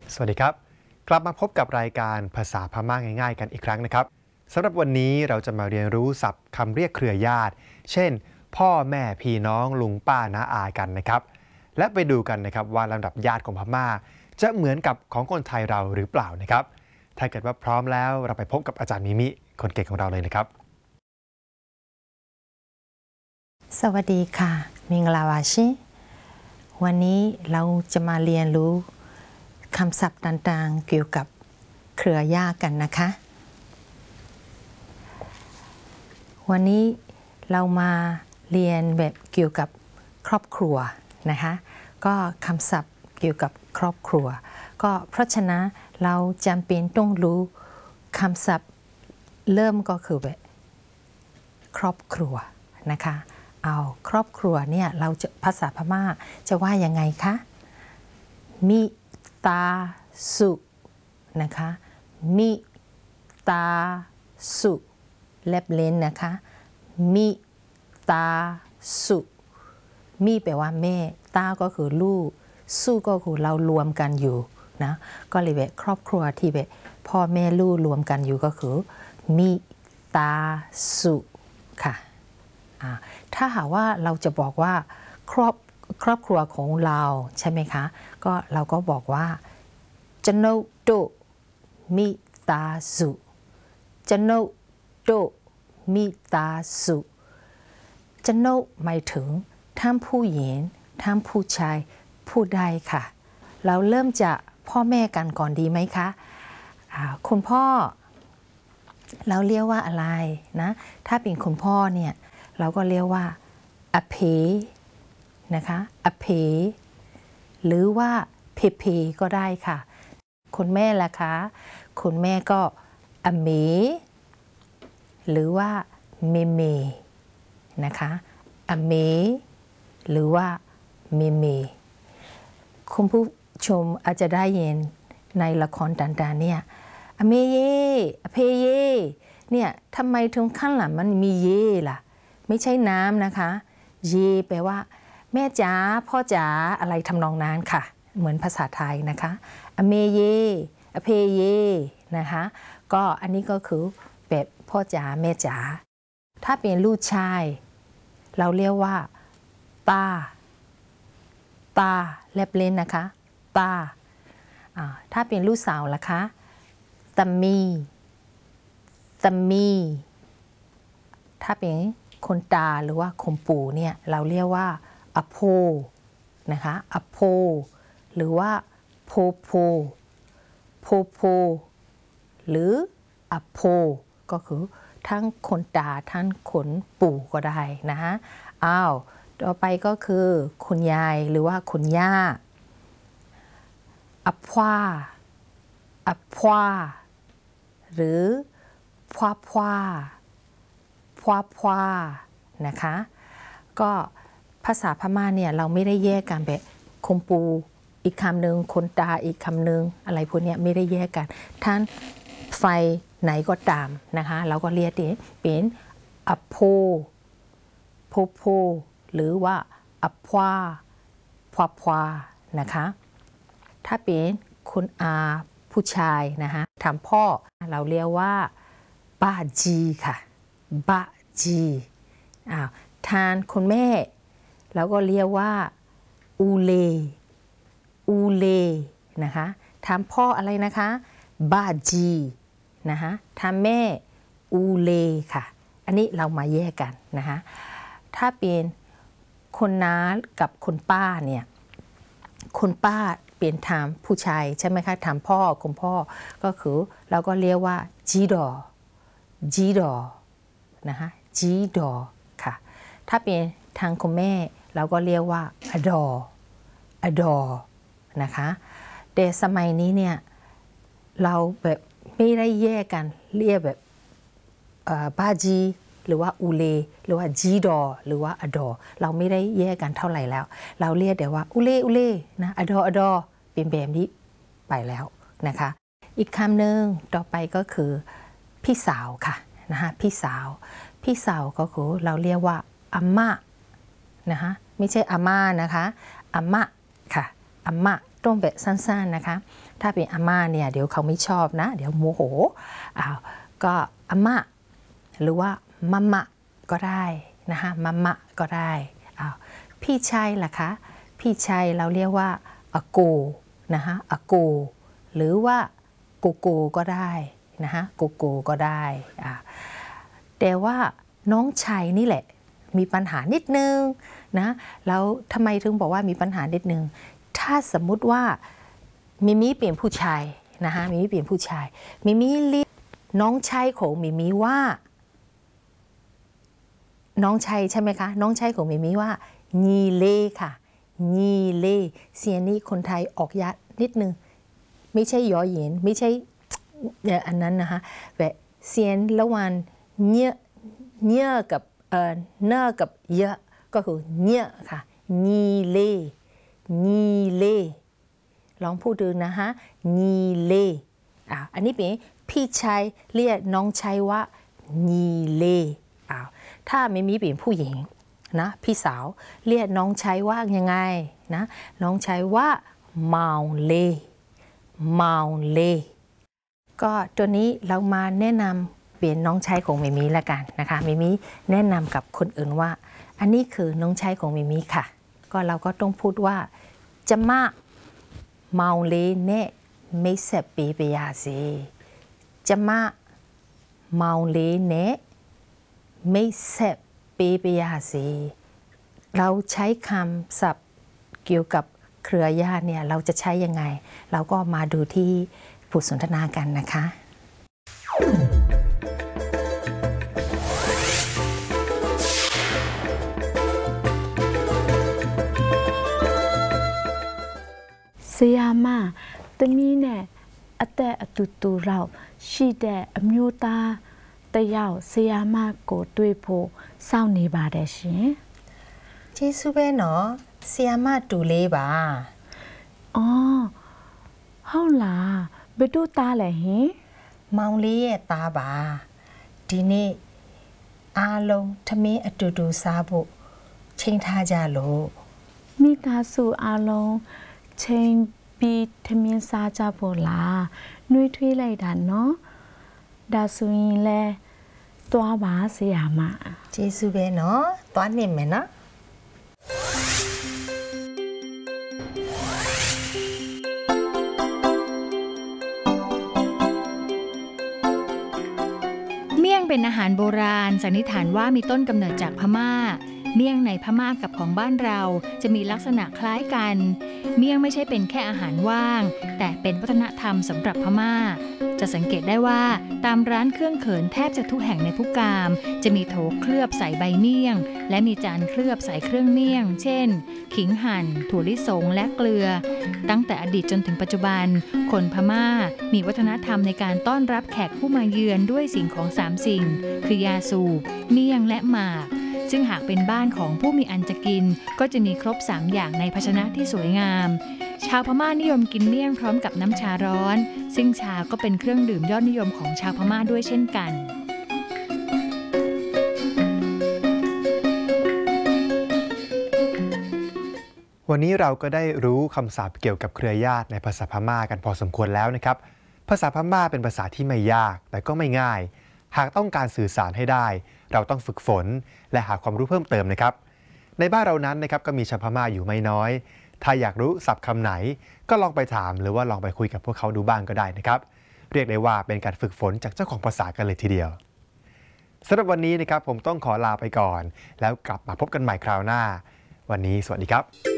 สวัสดีครับกลับมาพบกับรายการภาษาพม่าง่ายๆกันอีกครั้งนะครับสำหรับวันนี้เราจะมาเรียนรู้ศัพท์คำเรียกเครือญาติเช่นพ่อแม่พี่น้องลุงป้าน้าอากันนะครับและไปดูกันนะครับว่าลำดับญาติของพม่าจะเหมือนกับของคนไทยเราหรือเปล่านะครับถ้าเกิดว่าพร้อมแล้วเราไปพบกับอาจารย์มิมิคนเก่งของเราเลยนะครับสวัสดีค่ะมิงลาวาชิวันนี้เราจะมาเรียนรู้คำศัพท์ต่างๆเกี่ยวกับเครือญาติกันนะคะวันนี้เรามาเรียนแบบเกี่ยวกับครอบครัวนะคะก็คำศัพท์เกี่ยวกับครอบครัวก็เพราะฉะนั้นเราจำเป็นต้องรู้คำศัพท์เริ่มก็คือแบบครอบครัวนะคะเอาครอบครัวเนี่ยเราจะภาษาพม่าจะว่ายังไงคะมิตาสุนะคะมิตาสุเล็บเล่นนะคะมิตาสุมิแปลว่าแม่ตาก็คือลูกสุก็คือเรารวมกันอยู่นะก็เลยแบบครอบครัวที่แบบพ่อแม่ลูกรวมกันอยู่ก็คือมิตาสุค่ะถ้าหากว่าเราจะบอกว่าครอบครัวของเราใช่ไหมคะก็เราก็บอกว่าจโนโตมิตาสุจโนโตมิตาสุจโนหมายถึงทั้งผู้หญิงทั้งผู้ชายผู้ใดค่ะเราเริ่มจากพ่อแม่กันก่อนดีไหมคะคุณพ่อเราเรียกว่าอะไรนะถ้าเป็นคุณพ่อเนี่ยเราก็เรียกว่าอเพนะคะอเพหรือว่าเพเพก็ได้ค่ะคุณแม่ล่ะคะคุณแม่ก็อเมหรือว่าเมเมนะคะอเมหรือว่าเมเมคุณผู้ชมอาจจะได้ยินในละครต่างๆเนี่ยอเมเยอเพเยเนี่ยทำไมถึงข้างหลังมันมีเยล่ะไม่ใช่น้ำนะคะเยแปลว่าแม่จ๋าพ่อจ๋าอะไรทำนองนั้นค่ะเหมือนภาษาไทยนะคะอเมเยอเพเยนะคะก็อันนี้ก็คือแบบพ่อจ๋าแม่จ๋าถ้าเป็นลูกชายเราเรียกว่าตาแลบเล่นนะคะตาถ้าเป็นลูกสาวล่ะคะตามีถ้าเป็นคนตาหรือว่าคนปู่เนี่ยเราเรียกว่าอโพนะคะอโพหรือว่าโพหรืออโพก็คือทั้งคนตาทั้งคนปู่ก็ได้นะฮะต่อไปก็คือคุณยายหรือว่าคุณย่าอพวาหรือพวานะคะก็ภาษาพม่าเนี่ยเราไม่ได้แยกกันแบบคนปูอีกคำหนึ่งคนตาอีกคำหนึ่งอะไรพวกนี้ไม่ได้แยกกันท่านไฟไหนก็ตามนะคะเราก็เรียกเป็นอโพหรือว่าอพวานะคะถ้าเป็นคุณอาผู้ชายนะคะถามพ่อเราเรียกว่าบ้าจีค่ะบ้าจีทานคุณแม่เราก็เรียกว่าอูเลนะคะถามพ่ออะไรนะคะบ้าจีนะคะถามแม่อูเลค่ะอันนี้เรามาแยกกันนะคะถ้าเป็นคนน้ากับคนป้าเนี่ยคนป้าเป็นถามผู้ชายใช่ไหมคะถามพ่อคุณพ่อก็คือเราก็เรียกว่าจีดอนะคะจีดอค่ะถ้าเป็นทางคุณแม่เราก็เรียกว่าอดอนะคะแต่สมัยนี้เนี่ยเราแบบไม่ได้แยกกันเรียกแบบบาจีหรือว่าอูเลหรือว่าจีดอหรือว่าอดอเราไม่ได้แยกกันเท่าไหร่แล้วเราเรียกแต่ว่าอูเลนะอดอเป็นแบบนี้ไปแล้วนะคะอีกคำหนึ่งต่อไปก็คือพี่สาวค่ะนะคะพี่สาวก็คือเราเรียกว่าอาม่านะคะไม่ใช่อาม่านะคะอาม่าค่ะอาม่าต้องแบบสั้นๆนะคะถ้าเป็นอาม่าเนี่ยเดี๋ยวเขาไม่ชอบนะเดี๋ยวโมโหก็อาม่าหรือว่ามัมมะก็ได้นะคะมัมมะก็ได้พี่ชายล่ะคะพี่ชายเราเรียกว่าอากูนะคะอากูหรือว่ากูกูก็ได้นะคะกูกูก็ได้แต่ว่าน้องชายนี่แหละมีปัญหานิดนึงนะแล้วทำไมถึงบอกว่ามีปัญหานิดนึงถ้าสมมุติว่ามิมิเปลี่ยนผู้ชายนะคะมิมิเปลี่ยนผู้ชายมิมิเรียกน้องชายของมิมิว่าน้องชายใช่ไหมคะน้องชายของมิมิว่านีเล่ค่ะนีเล่เสียงนี้คนไทยออกยากนิดนึงไม่ใช่ยอหยินไม่ใช่อันนั้นนะคะแบบเสียงระหว่างเนื้อกับเนื้อกับเยอะก็คือเนื้อค่ะนีเล่นีเล่ลองพูดดูนะคะนีเล่อันนี้เป็นพี่ชายเรียกน้องชายว่านีเล่ถ้าไม่มีเป็นผู้หญิงนะพี่สาวเรียกน้องชายว่ายังไงนะน้องชายว่าเมาเล่เมาเล่ก็ตัวนี้เรามาแนะนำเปลี่ยนน้องชายของมิมิละกันนะคะมิมิแนะนำกับคนอื่นว่าอันนี้คือน้องชายของมิมิค่ะก็เราก็ต้องพูดว่าจะมาเมาเล่เน่ไม่เสพปีไปยาสิจะมาเมาเล่เน่ไม่เสพปีไปยาสิเราใช้คำศัพท์เกี่ยวกับเครือญาติเนี่ยเราจะใช้ยังไงเราก็มาดูที่บทสนทนากันนะคะဆရာမသမီးနဲ့အသက်အတူတူလောက်ရှိတဲ့အမျိုးသားတယောက်ဆရာမကိုတွေ့ဖို့စောင့်နေပါတယ်ရှင်ကျေးဇူးပဲနော်ဆရာမတူလေးပါ။အော်ဟုတ်လားဘယ်တို့သားလဲဟင်မောင်လေးရဲ့သားပါဒီနေ့အားလုံးထမင်းအတူတူစားဖို့ချိန်ထားကြလို့မိသားစုအားလုံးချိန်ပြီးထမင်းစားကြဖို့လားနှွေးထွေးလိုက်တာနော်ဒါဆိုရင်လဲသွားပါဆရာမကျေးဇူးပဲနော်သွားနေမယ်နော်เมี่ยงเป็นอาหารโบราณสันนิษฐานว่ามีต้นกำเนิดจากพม่าเมี่ยงในพม่ากับของบ้านเราจะมีลักษณะคล้ายกันเมี่ยงไม่ใช่เป็นแค่อาหารว่างแต่เป็นวัฒนธรรมสำหรับพม่าจะสังเกตได้ว่าตามร้านเครื่องเขินแทบจะทุกแห่งในพุกามจะมีโถเคลือบใส่ใบเมี่ยงและมีจานเคลือบใส่เครื่องเมี่ยงเช่นขิงหั่นถั่วลิสงและเกลือตั้งแต่อดีตจนถึงปัจจุบันคนพม่ามีวัฒนธรรมในการต้อนรับแขกผู้มาเยือนด้วยสิ่งของ3สิ่งคือยาสูบเมี่ยงและหมากซึ่งหากเป็นบ้านของผู้มีอันจะกินก็จะมีครบ3อย่างในภาชนะที่สวยงามชาวพม่านิยมกินเมี่ยงพร้อมกับน้ำชาร้อนซึ่งชาก็เป็นเครื่องดื่มยอดนิยมของชาวพม่าด้วยเช่นกันวันนี้เราก็ได้รู้คำศัพท์เกี่ยวกับเครือญาติในภาษาพม่ากันพอสมควรแล้วนะครับภาษาพม่าเป็นภาษาที่ไม่ยากแต่ก็ไม่ง่ายหากต้องการสื่อสารให้ได้เราต้องฝึกฝนและหาความรู้เพิ่มเติมนะครับในบ้านเรานั้นนะครับก็มีชาวพม่าอยู่ไม่น้อยถ้าอยากรู้ศัพท์คำไหนก็ลองไปถามหรือว่าลองไปคุยกับพวกเขาดูบ้างก็ได้นะครับเรียกได้ว่าเป็นการฝึกฝนจากเจ้าของภาษากันเลยทีเดียวสำหรับวันนี้นะครับผมต้องขอลาไปก่อนแล้วกลับมาพบกันใหม่คราวหน้าวันนี้สวัสดีครับ